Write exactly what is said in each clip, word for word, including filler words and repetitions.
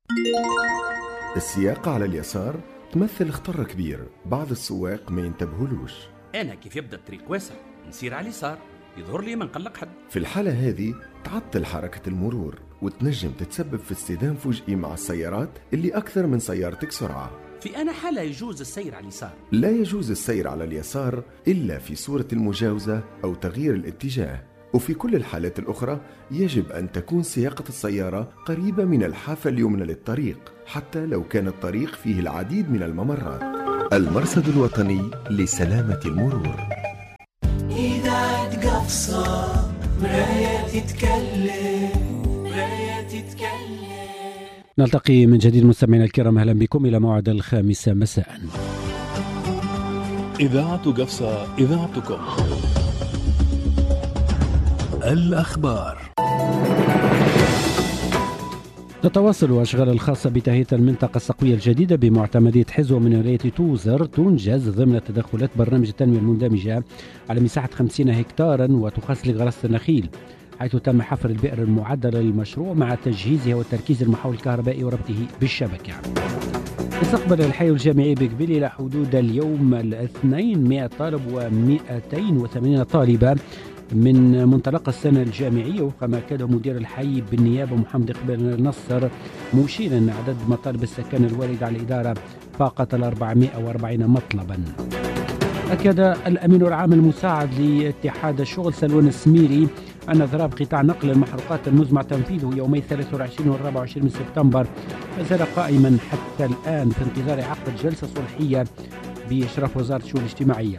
السياقة على اليسار تمثل خطر كبير، بعض السواق ما ينتبهولوش. أنا كيف يبدأ الطريق واسع نسير على اليسار، يظهر لي ما نقلق حد. في الحالة هذه تعطل حركة المرور وتنجم تتسبب في اصطدام فجئي مع السيارات اللي أكثر من سيارتك سرعة. في أنا حالة يجوز السير على اليسار. لا يجوز السير على اليسار إلا في صورة المجاوزة أو تغيير الاتجاه، وفي كل الحالات الأخرى يجب أن تكون سياقة السيارة قريبة من الحافة اليمنى للطريق، حتى لو كان الطريق فيه العديد من الممرات. المرصد الوطني لسلامة المرور. إذاعة قفصة مراية تتكلم، مراية تتكلم. نلتقي من جديد مستمعينا الكرام، أهلا بكم إلى موعد الخامسة مساء. إذاعة قفصة، إذاعتكم. الأخبار. تتواصل الأشغال الخاصة بتهيئة المنطقة السقوية الجديدة بمعتمدية حزوة من ولاية توزر تنجز ضمن تدخلات برنامج التنمية المندمجة على مساحة خمسين هكتارا وتخصص لغرس النخيل، حيث تم حفر البئر المعدلة للمشروع مع تجهيزها والتركيز المحول الكهربائي وربطه بالشبكة. استقبل الحي الجامعي بقبيل إلى حدود اليوم الاثنين مئة طالب ومئتين وثمانين طالبة من منطلق السنة الجامعية، وفق ما أكده مدير الحي بالنيابة محمد قبيل النصر، مشيرا أن عدد مطالب السكن الواردة على الإدارة فاقت الأربعمائة وأربعين مطلبا. أكد الأمين العام المساعد لاتحاد الشغل سلوان السميري أن إضراب قطاع نقل المحروقات المزمع تنفيذه يومي الثلاث والعشرين والرابع والعشرين من سبتمبر ما زال قائما حتى الآن في انتظار عقد جلسة صلحية بإشراف وزارة الشؤون الاجتماعية.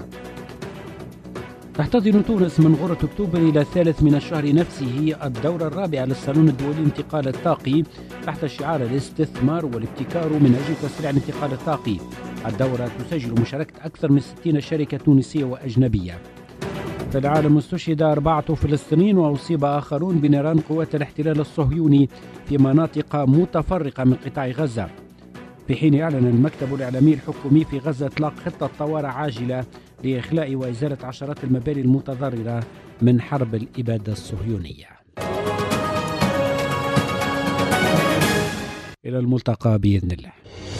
تحتضن تونس من غرة أكتوبر إلى الثالث من الشهر نفسه الدورة الرابعة للصالون الدولي للانتقال الطاقي تحت شعار الاستثمار والابتكار من أجل تسريع الانتقال الطاقي. الدورة تسجل مشاركة أكثر من ستين شركة تونسية وأجنبية. في العالم استشهد أربعة فلسطينيين وأصيب آخرون بنيران قوات الاحتلال الصهيوني في مناطق متفرقة من قطاع غزة، في حين أعلن المكتب الإعلامي الحكومي في غزة إطلاق خطة طوارئ عاجلة لإخلاء وإزالة عشرات المباني المتضررة من حرب الإبادة الصهيونية. إلى الملتقى بإذن الله.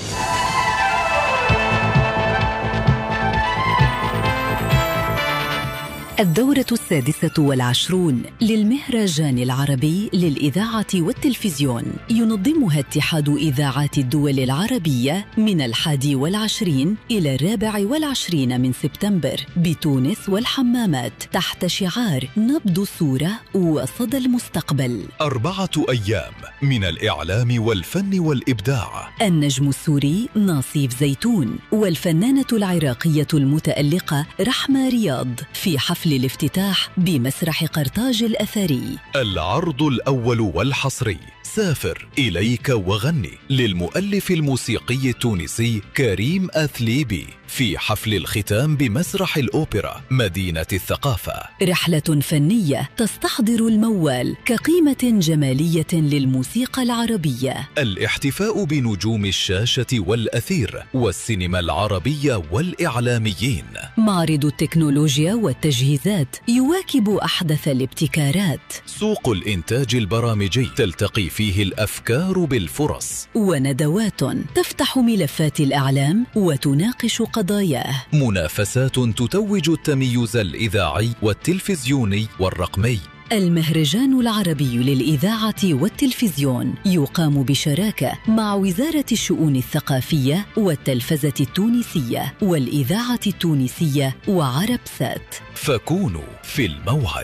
الدورة السادسة والعشرون للمهرجان العربي للإذاعة والتلفزيون ينظمها اتحاد إذاعات الدول العربية من الحادي والعشرين إلى الرابع والعشرين من سبتمبر بتونس والحمامات تحت شعار نبض الصورة وصدى المستقبل. أربعة أيام من الإعلام والفن والإبداع. النجم السوري ناصيف زيتون والفنانة العراقية المتألقة رحمة رياض في حفل الافتتاح بمسرح قرطاج الأثري. العرض الأول والحصري سافر إليك وغني للمؤلف الموسيقي التونسي كريم أثليبي في حفل الختام بمسرح الأوبرا مدينة الثقافة. رحلة فنية تستحضر الموال كقيمة جمالية للموسيقى العربية. الاحتفاء بنجوم الشاشة والأثير والسينما العربية والإعلاميين. معرض التكنولوجيا والتجهيزات يواكب أحدث الابتكارات. سوق الإنتاج البرامجي تلتقي فيه الأفكار بالفرص. وندوات تفتح ملفات الإعلام وتناقش قضاياه. منافسات تتوج التميز الإذاعي والتلفزيوني والرقمي. المهرجان العربي للإذاعة والتلفزيون يقام بشراكة مع وزارة الشؤون الثقافية والتلفزة التونسية والإذاعة التونسية وعرب سات. فكونوا في الموعد.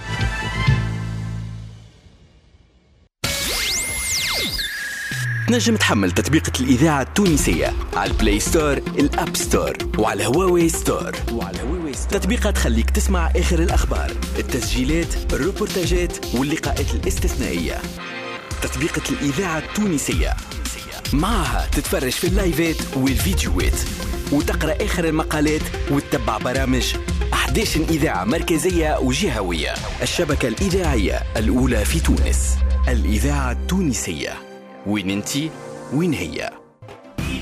نجم تحمل تطبيقة الإذاعة التونسية على البلاي ستور، الأب ستور، وعلى هواوي ستور. وعلى هواوي ستور تطبيقات تخليك تسمع آخر الأخبار، التسجيلات، الروبورتاجات واللقاءات الاستثنائية. تطبيقة الإذاعة التونسية معها تتفرج في اللايفات والفيديوهات وتقرأ آخر المقالات وتتبع برامج أحد عشر إذاعة مركزية وجهوية. الشبكة الإذاعية الأولى في تونس، الإذاعة التونسية. وين انتي وين هي؟